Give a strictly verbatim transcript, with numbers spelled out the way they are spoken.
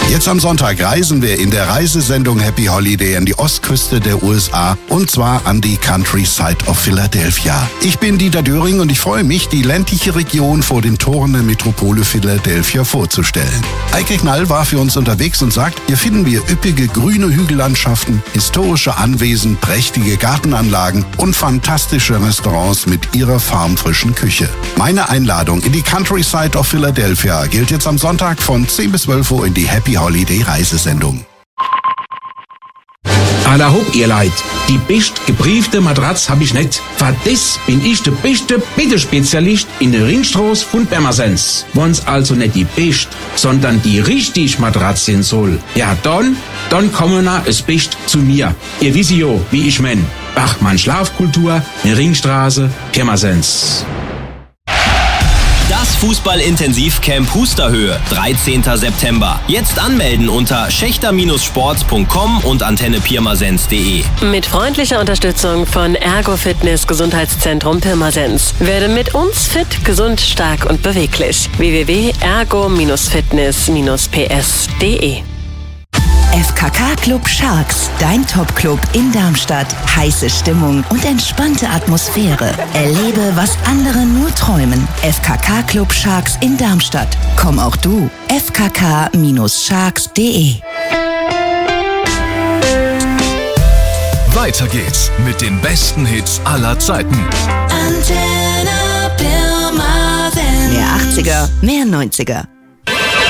Jetzt am Sonntag reisen wir in der Reisesendung Happy Holiday an die Ostküste der U S A und zwar an die Countryside of Philadelphia. Ich bin Dieter Döring und ich freue mich, die ländliche Region vor den Toren der Metropole Philadelphia vorzustellen. Eike Knall war für uns unterwegs und sagt, hier finden wir üppige grüne Hügellandschaften, historische Anwesen, prächtige Gartenanlagen und fantastische Restaurants mit ihrer farmfrischen Küche. Meine Einladung in die Countryside of Philadelphia gilt jetzt am Sonntag von zehn bis zwölf Uhr in die Happy Holiday Reisesendung. Alla hopp, ihr Leid. Die best gebriefte Matratz hab ich nicht. Für das bin ich der beste Bittespezialist in der Ringstraße von Pirmasens. Wenn's also nicht die best, sondern die richtig Matratz sein soll, ja dann, dann kommen na es best zu mir. Ihr wisst ja, wie ich mein. Bachmann Schlafkultur, Ringstraße, Pirmasens. Das Fußball-Intensivcamp Husterhöhe, dreizehnten September. Jetzt anmelden unter schächter Sports punkt com und antenne pirmasens punkt de. Mit freundlicher Unterstützung von Ergo Fitness Gesundheitszentrum Pirmasens. Werde mit uns fit, gesund, stark und beweglich. w w w punkt ergo fitness p s punkt de. F K K Club Sharks, dein Top-Club in Darmstadt. Heiße Stimmung und entspannte Atmosphäre. Erlebe, was andere nur träumen. F K K Club Sharks in Darmstadt. Komm auch du. f k k sharks punkt de. Weiter geht's mit den besten Hits aller Zeiten. Antenne Pirmasens. Mehr achtziger, mehr neunziger.